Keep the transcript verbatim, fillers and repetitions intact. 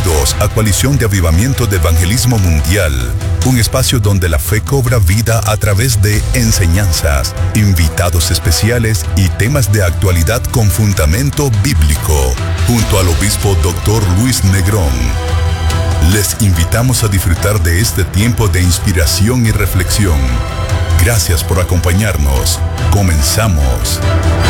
Bienvenidos a Coalición de Avivamiento de Evangelismo Mundial, un espacio donde la fe cobra vida a través de enseñanzas, invitados especiales y temas de actualidad con fundamento bíblico, junto al obispo doctor Luis Negrón. Les invitamos a disfrutar de este tiempo de inspiración y reflexión. Gracias por acompañarnos. Comenzamos.